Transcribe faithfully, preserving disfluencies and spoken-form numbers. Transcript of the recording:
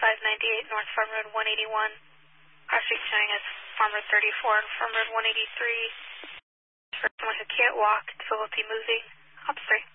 five ninety-eight North Farm Road one eighty-one. Car street showing as Farm Road thirty-four and Farm Road one eighty-three. For someone who can't walk, difficulty moving. Ops three.